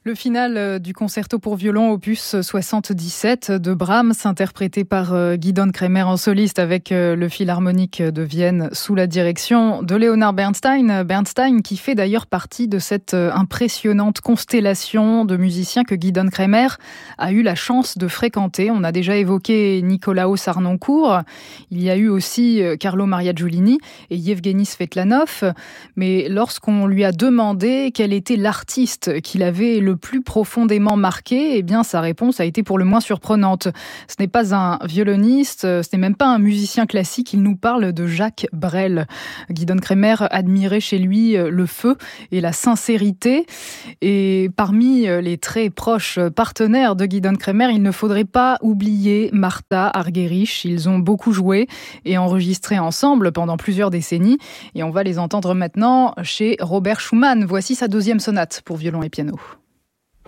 Le final du concerto pour violon opus 77 de Brahms, interprété par Gidon Kremer en soliste avec le Philharmonique de Vienne sous la direction de Leonard Bernstein. Bernstein qui fait d'ailleurs partie de cette impressionnante constellation de musiciens que Gidon Kremer a eu la chance de fréquenter. On a déjà évoqué Nicolaos Harnoncourt, il y a eu aussi Carlo Maria Giulini et Yevgeny Svetlanov. Mais lorsqu'on lui a demandé quel était l'artiste qu'il avait le plus profondément marqué, eh bien sa réponse a été pour le moins surprenante. Ce n'est pas un violoniste, ce n'est même pas un musicien classique, il nous parle de Jacques Brel. Gidon Kremer admirait chez lui le feu et la sincérité. Et parmi les très proches partenaires de Gidon Kremer, il ne faudrait pas oublier Martha Argerich. Ils ont beaucoup joué et enregistré ensemble pendant plusieurs décennies. Et on va les entendre maintenant chez Robert Schumann. Voici sa deuxième sonate pour violon et piano.